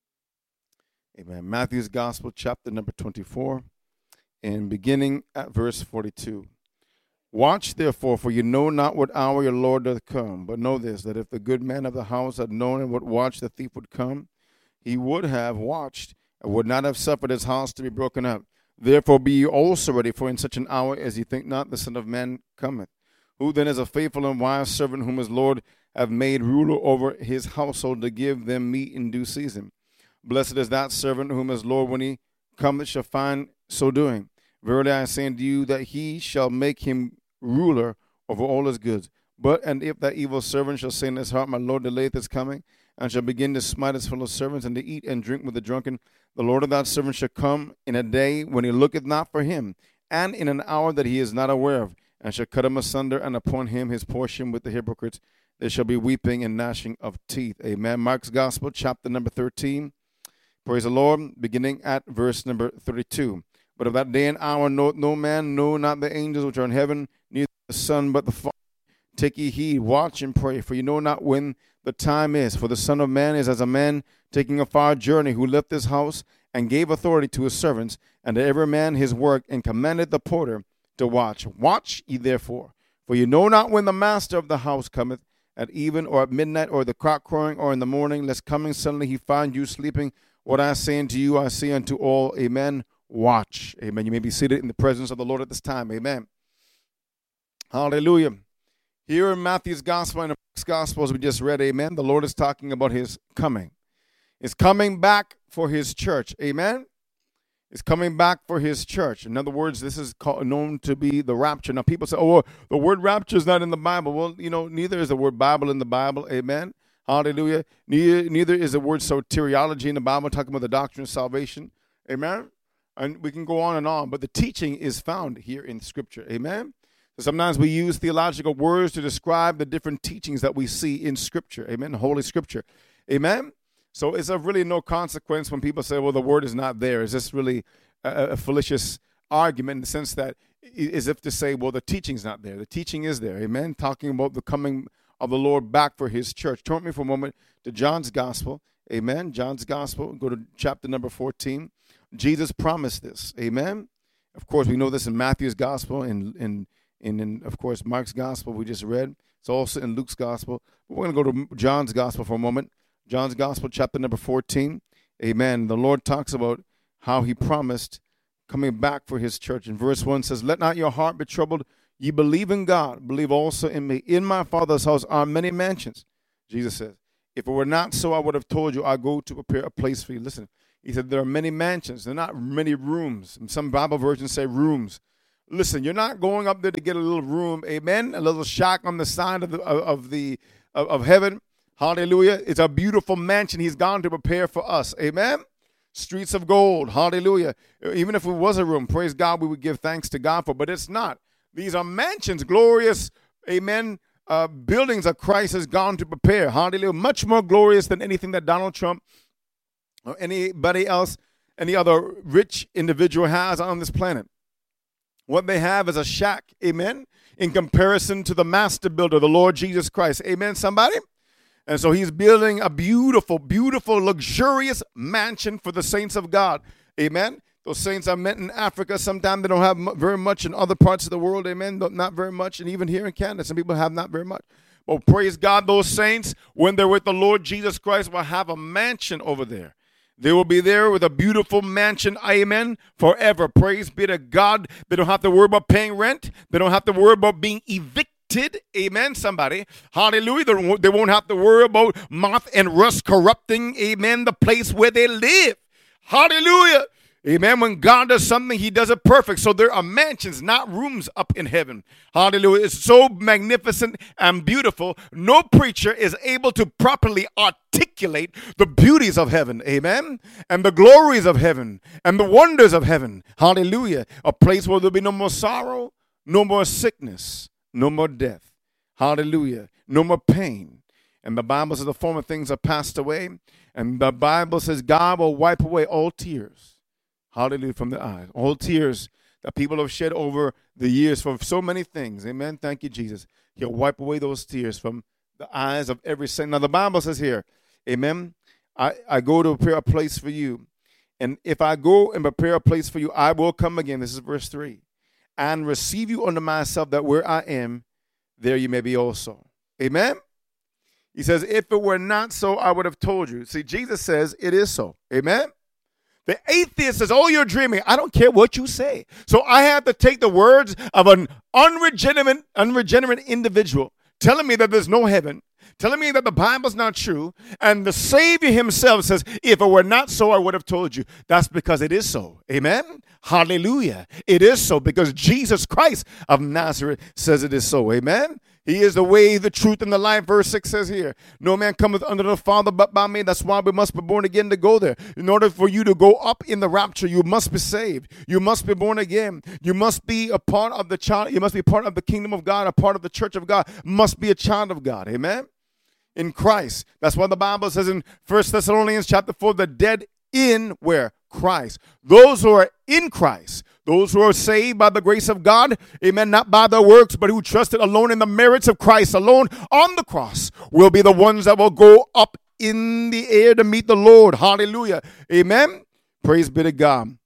Amen. Matthew's Gospel, chapter number 24, and beginning at verse 42. Watch, therefore, for you know not what hour your Lord doth come. But know this, that if the good man of the house had known in what watch the thief would come, he would have watched and would not have suffered his house to be broken up. Therefore be ye also ready, for in such an hour as ye think not, the Son of Man cometh. Who then is a faithful and wise servant whom his Lord have made ruler over his household to give them meat in due season? Blessed is that servant whom his Lord, when he cometh, shall find so doing. Verily I say unto you that he shall make him ruler over all his goods. And if that evil servant shall say in his heart, my Lord delayeth his coming, and shall begin to smite his fellow servants, and to eat and drink with the drunken, the Lord of that servant shall come in a day when he looketh not for him, and in an hour that he is not aware of, and shall cut him asunder, and upon him his portion with the hypocrites. There shall be weeping and gnashing of teeth. Amen. Mark's Gospel, chapter number 13. Praise the Lord, beginning at verse number 32. But of that day and hour knoweth no man, no, not the angels which are in heaven, neither the Son, but the Father. Take ye heed, watch and pray, for you know not when the time is. For the Son of Man is as a man taking a far journey, who left his house and gave authority to his servants, and to every man his work, and commanded the porter to watch. Watch ye therefore, for you know not when the master of the house cometh, at even or at midnight, or the cock crowing, or in the morning, lest coming suddenly he find you sleeping. What I say unto you, I say unto all, amen. Watch. Amen. You may be seated in the presence of the Lord at this time. Amen. Hallelujah. Here in Matthew's Gospel and Mark's Gospel, as we just read, amen, the Lord is talking about his coming. He's coming back for his church. Amen. He's coming back for his church. In other words, this is known to be the rapture. Now, people say, oh, well, the word rapture is not in the Bible. Well, neither is the word Bible in the Bible. Amen. Hallelujah. Neither is the word soteriology in the Bible talking about the doctrine of salvation. Amen. And we can go on and on, but the teaching is found here in Scripture. Amen. So sometimes we use theological words to describe the different teachings that we see in Scripture. Amen. Holy Scripture. Amen. So it's of really no consequence when people say, well, the word is not there. Is this really a fallacious argument in the sense that as if to say, well, the teaching's not there. The teaching is there. Amen. Talking about the coming of the Lord back for his church. Turn with me for a moment to John's Gospel. Amen. John's Gospel. Go to chapter number 14. Jesus promised this. Amen. Of course, we know this in Matthew's Gospel and in, of course, Mark's Gospel we just read. It's also in Luke's Gospel. We're going to go to John's Gospel for a moment. John's Gospel, chapter number 14. Amen. The Lord talks about how he promised coming back for his church. And verse 1 says, let not your heart be troubled. Ye believe in God, believe also in me. In my Father's house are many mansions. Jesus says, if it were not so, I would have told you, I go to prepare a place for you. Listen, he said, there are many mansions. They're not many rooms. Some Bible versions say rooms. Listen, you're not going up there to get a little room, amen, a little shack on the side of heaven. Hallelujah. It's a beautiful mansion he's gone to prepare for us. Amen. Streets of gold. Hallelujah. Even if it was a room, praise God, we would give thanks to God for, but it's not. These are mansions, glorious, amen, buildings that Christ has gone to prepare. Hallelujah. Much more glorious than anything that Donald Trump or anybody else, any other rich individual has on this planet. What they have is a shack, amen, in comparison to the master builder, the Lord Jesus Christ. Amen, somebody? And so he's building a beautiful, beautiful, luxurious mansion for the saints of God. Amen. Those saints are met in Africa. Sometimes they don't have very much in other parts of the world. Amen. Not very much. And even here in Canada, some people have not very much. But praise God, those saints, when they're with the Lord Jesus Christ, will have a mansion over there. They will be there with a beautiful mansion, amen, forever. Praise be to God. They don't have to worry about paying rent. They don't have to worry about being evicted. Amen, somebody. Hallelujah. They won't have to worry about moth and rust corrupting, amen, the place where they live. Hallelujah. Amen. When God does something, he does it perfect. So there are mansions, not rooms up in heaven. Hallelujah. It's so magnificent and beautiful. No preacher is able to properly articulate the beauties of heaven. Amen. And the glories of heaven and the wonders of heaven. Hallelujah. A place where there'll be no more sorrow, no more sickness, no more death. Hallelujah. No more pain. And the Bible says the former things are passed away. And the Bible says God will wipe away all tears. Hallelujah, from the eyes. All tears that people have shed over the years for so many things. Amen. Thank you, Jesus. He'll wipe away those tears from the eyes of every saint. Now, the Bible says here, amen, I go to prepare a place for you. And if I go and prepare a place for you, I will come again. This is verse 3. And receive you unto myself, that where I am, there you may be also. Amen. He says, if it were not so, I would have told you. See, Jesus says it is so. Amen. The atheist says, oh, you're dreaming. I don't care what you say. So I have to take the words of an unregenerate individual telling me that there's no heaven, telling me that the Bible's not true, and the Savior himself says, if it were not so, I would have told you. That's because it is so. Amen? Hallelujah. It is so because Jesus Christ of Nazareth says it is so. Amen? He is the way, the truth, and the life. Verse 6 says here, no man cometh unto the Father but by me. That's why we must be born again to go there. In order for you to go up in the rapture, you must be saved. You must be born again. You must be a part of the child. You must be part of the kingdom of God, a part of the church of God. Must be a child of God. Amen? In Christ. That's why the Bible says in 1 Thessalonians chapter 4, the dead in where? Christ. Those who are in Christ, those who are saved by the grace of God, amen, not by their works, but who trusted alone in the merits of Christ alone on the cross, will be the ones that will go up in the air to meet the Lord. Hallelujah. Amen. Praise be to God.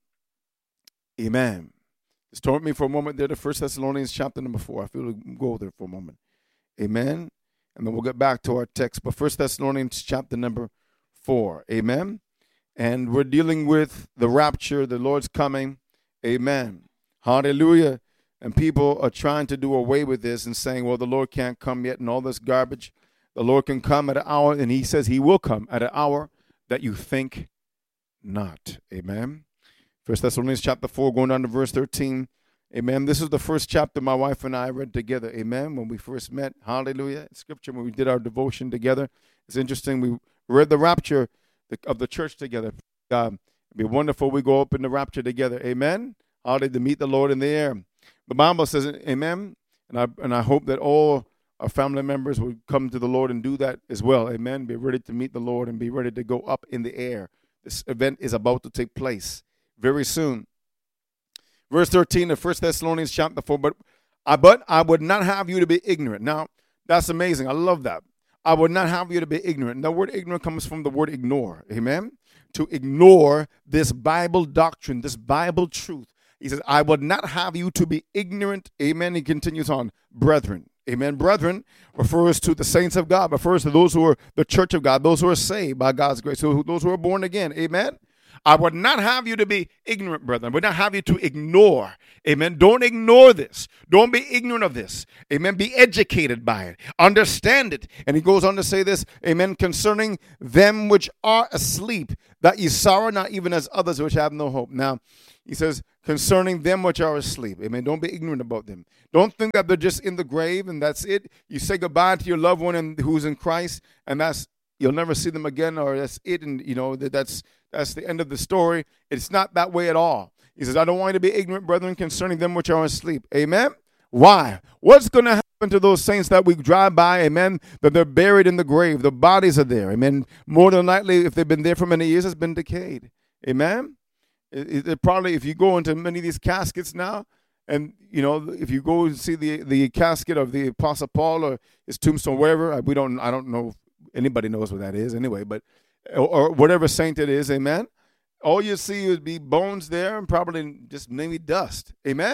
Amen. Just turn with me for a moment there to 1 Thessalonians chapter number 4. I feel to go there for a moment. Amen. And then we'll get back to our text. But 1 Thessalonians chapter number 4. Amen. And we're dealing with the rapture, the Lord's coming. Amen. Hallelujah. And people are trying to do away with this and saying, well, the Lord can't come yet and all this garbage. The Lord can come at an hour, and he says he will come at an hour that you think not. Amen. 1 Thessalonians chapter 4, going down to verse 13. Amen. This is the first chapter my wife and I read together. Amen. When we first met. Hallelujah. Scripture, when we did our devotion together. It's interesting. We read the rapture of the church together. God, it'd be wonderful we go up in the rapture together. Amen. Hallelujah, to meet the Lord in the air. The Bible says, amen. And I hope that all our family members would come to the Lord and do that as well. Amen. Be ready to meet the Lord and be ready to go up in the air. This event is about to take place very soon. Verse 13 of 1 Thessalonians chapter 4, but I would not have you to be ignorant. Now, that's amazing. I love that. I would not have you to be ignorant. And the word ignorant comes from the word ignore. Amen. To ignore this Bible doctrine, this Bible truth. He says, I would not have you to be ignorant. Amen. He continues on, brethren. Amen. Brethren refers to the saints of God, refers to those who are the church of God, those who are saved by God's grace, so those who are born again. Amen. I would not have you to be ignorant, brethren. I would not have you to ignore. Amen. Don't ignore this. Don't be ignorant of this. Amen. Be educated by it. Understand it. And he goes on to say this. Amen. Concerning them which are asleep, that ye sorrow not even as others which have no hope. Now, he says, concerning them which are asleep. Amen. Don't be ignorant about them. Don't think that they're just in the grave and that's it. You say goodbye to your loved one who's in Christ, and that's, you'll never see them again, or that's it. And, you know, that's the end of the story. It's not that way at all. He says, I don't want you to be ignorant, brethren, concerning them which are asleep. Amen. Why? What's going to happen to those saints that we drive by? Amen. That they're buried in the grave. The bodies are there. Amen. More than likely, if they've been there for many years, it's been decayed. Amen. It probably, if you go into many of these caskets now, and, you know, if you go and see the casket of the Apostle Paul or his tombstone, wherever, I don't know if anybody knows what that is anyway, but, or whatever saint it is, amen. All you see would be bones there and probably just maybe dust, amen.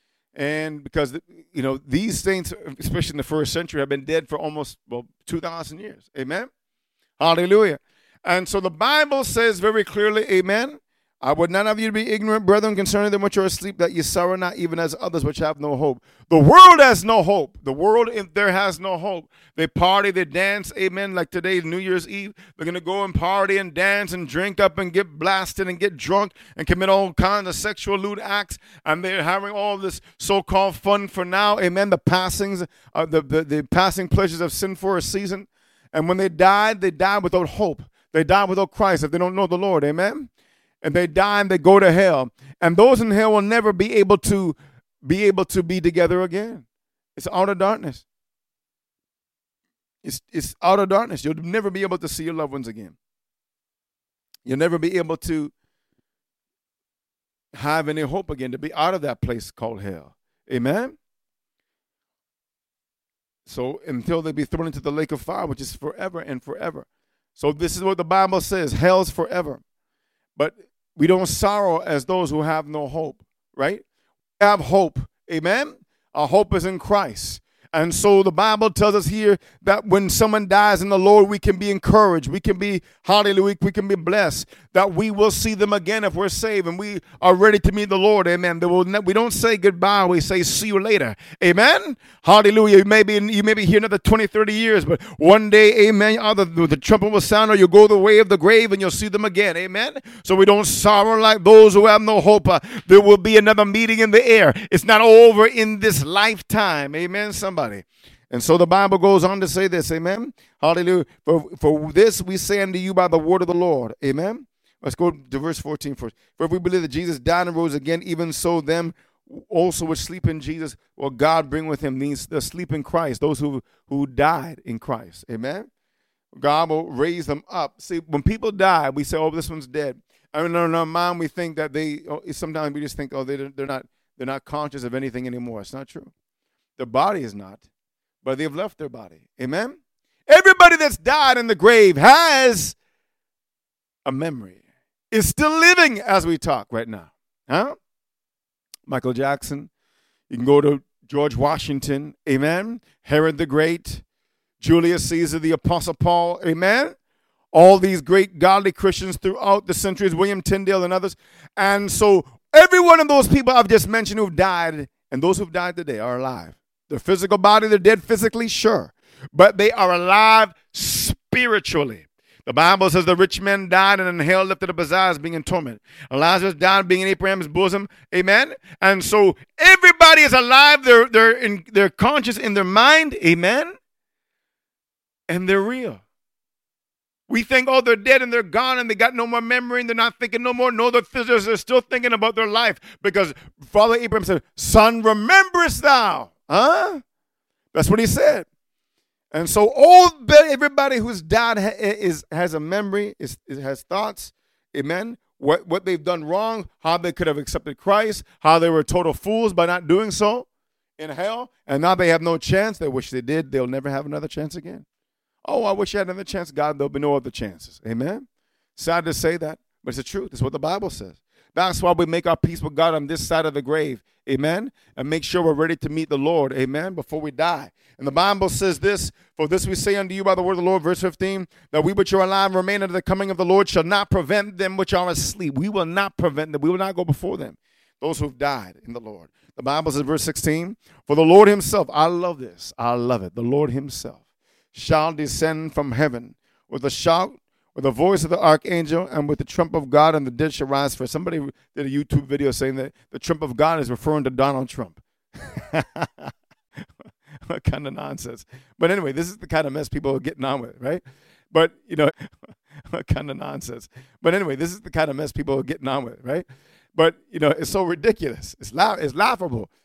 And because, you know, these saints, especially in the first century, have been dead for almost, 2,000 years, amen. Hallelujah. And so the Bible says very clearly, amen, I would not have you to be ignorant, brethren, concerning them which are asleep, that ye sorrow not even as others which have no hope. The world has no hope. The world, if there has no hope. They party, they dance, amen, like today, New Year's Eve. They're going to go and party and dance and drink up and get blasted and get drunk and commit all kinds of sexual lewd acts. And they're having all this so-called fun for now, amen, the passings, the passing pleasures of sin for a season. And when they died without hope. They died without Christ if they don't know the Lord, amen. And they die and they go to hell. And those in hell will never be able to be together again. It's outer darkness. It's outer darkness. You'll never be able to see your loved ones again. You'll never be able to have any hope again, to be out of that place called hell. Amen? So until they be thrown into the lake of fire, which is forever and forever. So this is what the Bible says. Hell's forever. But we don't sorrow as those who have no hope, right? We have hope, amen? Our hope is in Christ. And so the Bible tells us here that when someone dies in the Lord, we can be encouraged. We can be, hallelujah, we can be blessed that we will see them again if we're saved and we are ready to meet the Lord. Amen. We don't say goodbye. We say see you later. Amen. Hallelujah. You may be here another 20, 30 years, but one day, amen, either the trumpet will sound or you'll go the way of the grave and you'll see them again. Amen. So we don't sorrow like those who have no hope. There will be another meeting in the air. It's not over in this lifetime. Amen. Somebody. And so the Bible goes on to say this, amen. Hallelujah. For this we say unto you by the word of the Lord. Amen. Let's go to verse 14 first. For if we believe that Jesus died and rose again, even so them also which sleep in Jesus will God bring with him. These the sleep in Christ, those who died in Christ. Amen. God will raise them up. See, when people die, we say, oh, this one's dead. I mean, in our mind, we think that sometimes we just think, oh, they're not conscious of anything anymore. It's not true. Their body is not, but they've left their body. Amen? Everybody that's died in the grave has a memory. Is still living as we talk right now. Huh? Michael Jackson. You can go to George Washington. Amen? Herod the Great. Julius Caesar, the Apostle Paul. Amen? All these great godly Christians throughout the centuries. William Tyndale and others. And so every one of those people I've just mentioned who've died, and those who've died today are alive. Their physical body, they're dead physically, sure. But they are alive spiritually. The Bible says the rich man died and in hell lifted up his eyes being in torment. Lazarus died being in Abraham's bosom. Amen? And so everybody is alive. They're conscious in their mind. Amen? And they're real. We think, oh, they're dead and they're gone and they got no more memory and they're not thinking no more. No, they're still thinking about their life, because Father Abraham said, son, rememberest thou? Huh? That's what he said. And so everybody who's died has a memory, has thoughts, amen, what they've done wrong, how they could have accepted Christ, how they were total fools by not doing so in hell, and now they have no chance. They wish they did. They'll never have another chance again. Oh, I wish I had another chance. God, there'll be no other chances. Amen? Sad to say that, but it's the truth. It's what the Bible says. That's why we make our peace with God on this side of the grave. Amen? And make sure we're ready to meet the Lord. Amen? Before we die. And the Bible says this, for this we say unto you by the word of the Lord, verse 15, that we which are alive and remain unto the coming of the Lord shall not prevent them which are asleep. We will not prevent them. We will not go before them. Those who have died in the Lord. The Bible says, verse 16, for the Lord himself, I love this, I love it, the Lord himself shall descend from heaven with a shout, with the voice of the archangel, and with the trump of God, and the dead shall rise first. Somebody did a YouTube video saying that the trump of God is referring to Donald Trump. What kind of nonsense. But anyway, this is the kind of mess people are getting on with, right? But, what kind of nonsense. But anyway, this is the kind of mess people are getting on with, right? But, it's so ridiculous. It's laughable.